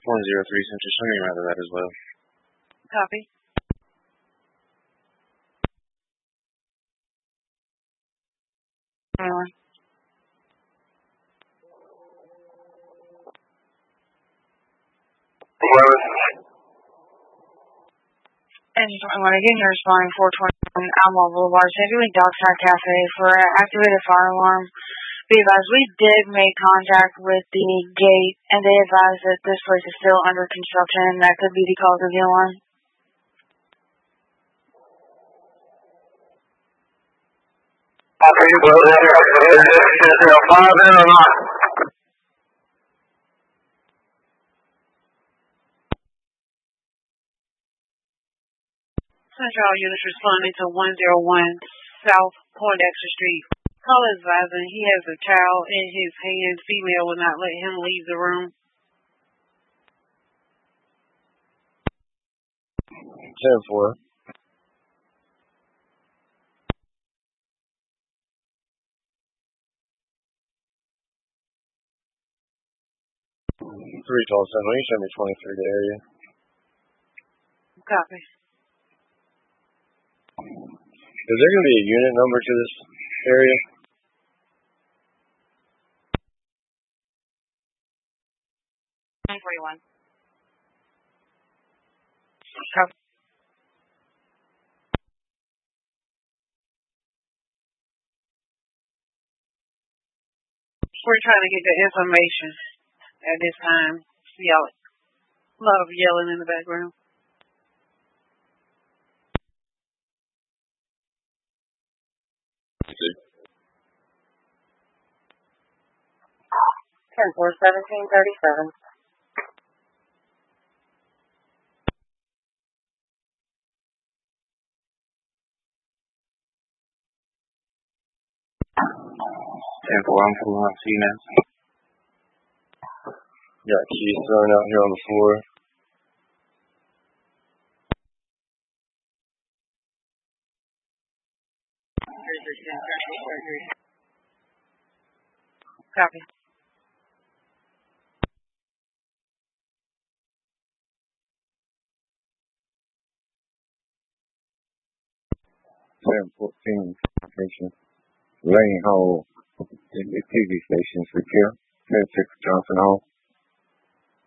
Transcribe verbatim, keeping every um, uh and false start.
one zero three Central. Show me around to that as well. Copy. Uh, and I want to get here responding four twenty-one Alma Boulevard, Sandy Lake Dockside Cafe for an activated fire alarm. Be advised, we did make contact with the gate, and they advised that this place is still under construction, and that could be the cause of the alarm. Okay, well, is there a fire there or not? Central units responding to one oh one South Poindexter Street. Call advising he has a child in his hand. Female will not let him leave the room. ten four. three twelve seven. Will you show me twenty-three the area? Copy. Is there going to be a unit number to this area? nine forty-one. Copy. We're trying to get the information at this time. Y'all, a lot of yelling in the background. ten four seventeen thirty-seven. ten four, I'm cool on C now. Got keys thrown out here on the floor. Copy. ten fourteen location. Lane Hall, in the T V stations repair. ten six Johnson Hall.